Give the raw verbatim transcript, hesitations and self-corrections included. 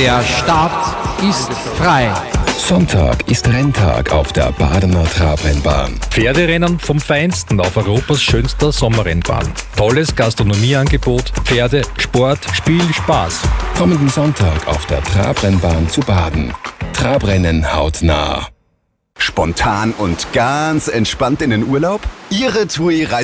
Der Start ist frei. Sonntag ist Renntag auf der Badener Trabrennbahn. Pferderennen vom Feinsten auf Europas schönster Sommerrennbahn. Tolles Gastronomieangebot, Pferde, Sport, Spiel, Spaß. Kommenden Sonntag auf der Trabrennbahn zu Baden. Trabrennen hautnah. Spontan und ganz entspannt in den Urlaub? Ihre TUI